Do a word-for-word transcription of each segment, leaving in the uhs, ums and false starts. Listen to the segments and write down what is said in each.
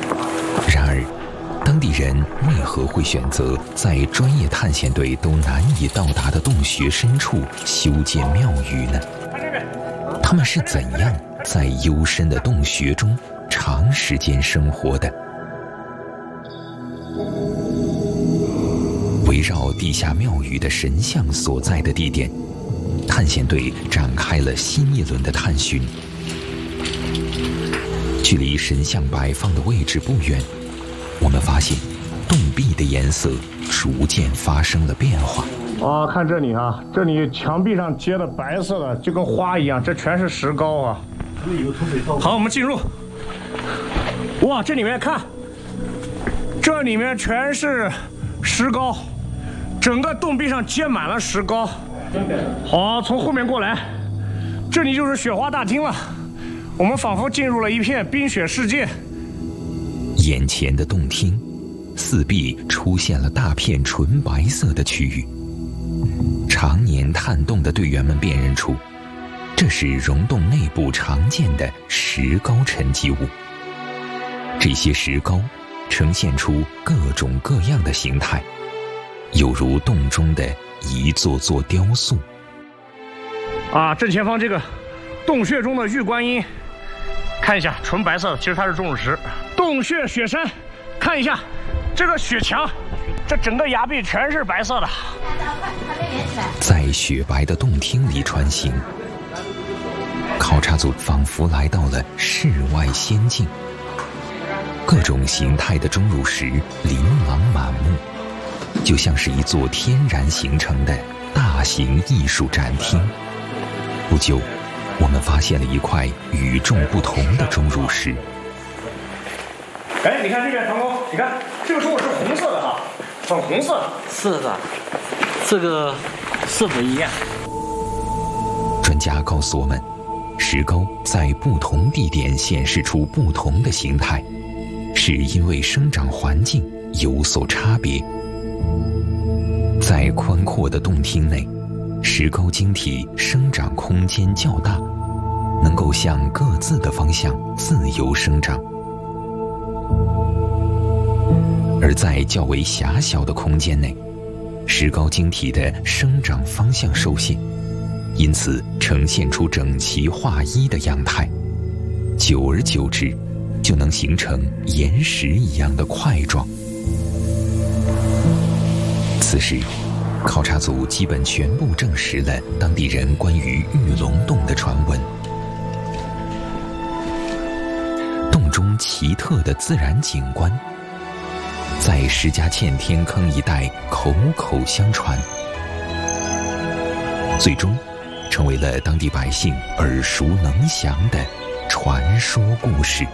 然而，当地人为何会选择在专业探险队都难以到达的洞穴深处修建庙宇呢？他们是怎样在幽深的洞穴中长时间生活的？围绕地下庙宇的神像所在的地点，探险队展开了新一轮的探寻。距离神像摆放的位置不远，我们发现洞壁的颜色逐渐发生了变化。 啊，看这里啊，这里墙壁上结的白色的，就跟花一样，这全是石膏啊。好，我们进入。哇，这里面看，这里面全是石膏，整个洞壁上结满了石膏。好，从后面过来，这里就是雪花大厅了。我们仿佛进入了一片冰雪世界。 眼前的洞厅，四壁出现了大片纯白色的区域。常年探洞的队员们辨认出，这是溶洞内部常见的石膏沉积物。这些石膏呈现出各种各样的形态，犹如洞中的一座座雕塑。 啊，正前方这个洞穴中的玉观音，看一下，纯白色的，其实它是钟乳石。洞穴雪山，看一下这个雪墙，这整个崖壁全是白色的。 在雪白的洞厅里穿行，考察组仿佛来到了世外仙境。各种形态的钟乳石琳琅满目，就像是一座天然形成的大型艺术展厅。不久，我们发现了一块与众不同的钟乳石。 哎，你看这边，唐工，你看这个钟乳石红色的哈，粉红色。 是的，这个是不一样。 专家告诉我们，石膏在不同地点显示出不同的形态，是因为生长环境有所差别。在宽阔的洞厅内，石膏晶体生长空间较大，能够向各自的方向自由生长。而在较为狭小的空间内，石膏晶体的生长方向受限，因此呈现出整齐划一的样态。久而久之，就能形成岩石一样的块状。此时，考察组基本全部证实了当地人关于玉龙洞的传闻。洞中奇特的自然景观，在石家堑天坑一带口口相传，最终成为了当地百姓耳熟能详的传说故事。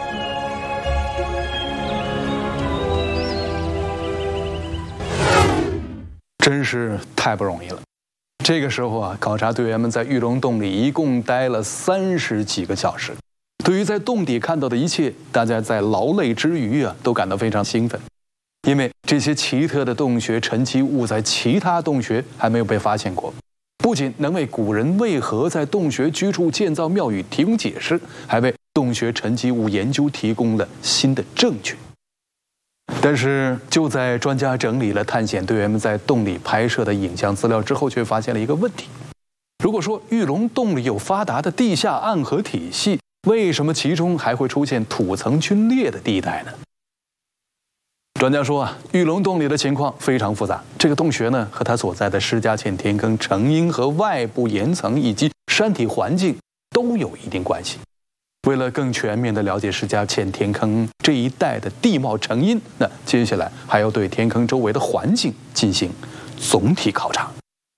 真是太不容易了。这个时候啊，考察队员们在玉龙洞里一共待了三十几个小时。对于在洞底看到的一切，大家在劳累之余啊，都感到非常兴奋，因为这些奇特的洞穴沉积物在其他洞穴还没有被发现过，不仅能为古人为何在洞穴居住建造庙宇提供解释，还为洞穴沉积物研究提供了新的证据。但是就在专家整理了探险队员们在洞里拍摄的影像资料之后，却发现了一个问题：如果说玉龙洞里有发达的地下暗河体系，为什么其中还会出现土层龟裂的地带呢？专家说啊，玉龙洞里的情况非常复杂，这个洞穴呢和它所在的石家堑天坑成因和外部岩层以及山体环境都有一定关系。为了更全面地了解石家堑天坑这一带的地貌成因，那接下来还要对天坑周围的环境进行总体考察。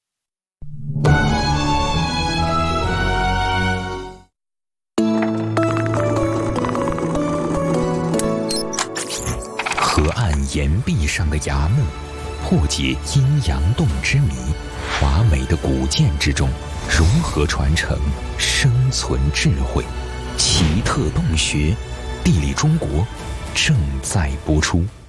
河岸岩壁上的崖墓，破解阴阳洞之谜，华美的古建之中如何传承生存智慧？奇特洞穴，地理中国正在播出。